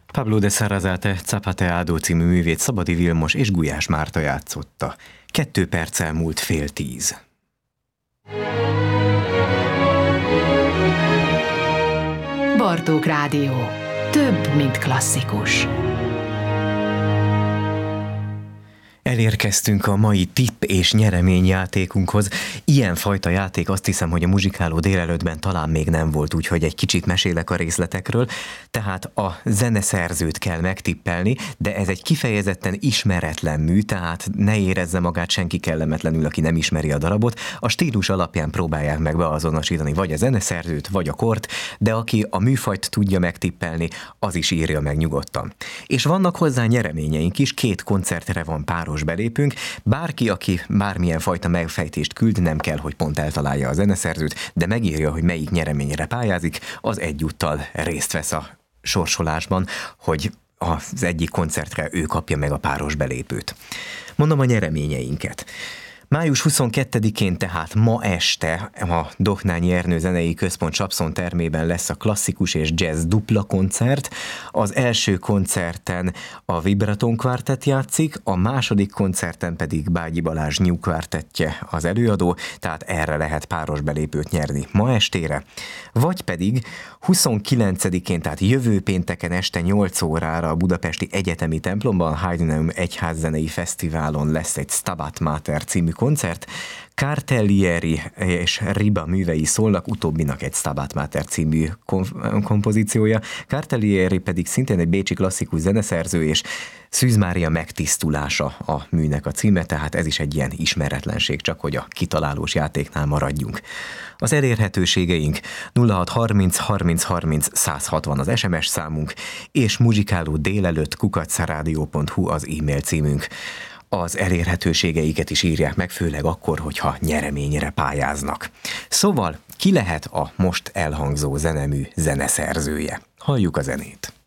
Pablo de Sarasate Zapateado című művét Szabadi Vilmos és Gulyás Márta játszotta. 2 perccel múlt 9:30. Bartók Rádió. Több, mint klasszikus. Elérkeztünk a mai tipp és nyereményjátékunkhoz. Ilyenfajta játék azt hiszem, hogy a Muzsikáló délelőttben talán még nem volt, úgyhogy egy kicsit mesélek a részletekről. Tehát a zeneszerzőt kell megtippelni, de ez egy kifejezetten ismeretlen mű, tehát ne érezze magát senki kellemetlenül, aki nem ismeri a darabot. A stílus alapján próbálják meg beazonosítani vagy a zeneszerzőt, vagy a kort, de aki a műfajt tudja megtippelni, az is írja meg nyugodtan. És vannak hozzá nyereményeink is, 2 koncertre van páros belépünk. Bárki, aki bármilyen fajta megfejtést küld, nem kell, hogy pont eltalálja a zeneszerzőt, de megírja, hogy melyik nyereményre pályázik, az egyúttal részt vesz a sorsolásban, hogy az egyik koncertre ő kapja meg a páros belépőt. Mondom a nyereményeinket. Május 22-én, tehát ma este a Dohnányi Ernő Zenei Központ Csapszon termében lesz a klasszikus és jazz dupla koncert. Az első koncerten a Vibraton Quartet játszik, a második koncerten pedig Bágyi Balázs New Quartettje az előadó, tehát erre lehet páros belépőt nyerni ma estére. Vagy pedig 29-én, tehát jövő pénteken este 8 órára a budapesti egyetemi templomban, a Heidenheim Egyházzenei Fesztiválon lesz egy Stabat Mater című koncert. Cartellieri és Riba művei szólnak, utóbbinak egy Stabat Mater című kompozíciója. Cartellieri pedig szintén egy bécsi klasszikus zeneszerző, és Szűz Mária megtisztulása a műnek a címe, tehát ez is egy ilyen ismeretlenség, csak hogy a kitalálós játéknál maradjunk. Az elérhetőségeink 0630 30 30 160 az SMS számunk, és muzsikálódélelőtt@radio.hu az e-mail címünk. Az elérhetőségeiket is írják meg, főleg akkor, hogyha nyereményre pályáznak. Szóval ki lehet a most elhangzó zenemű zeneszerzője? Halljuk a zenét.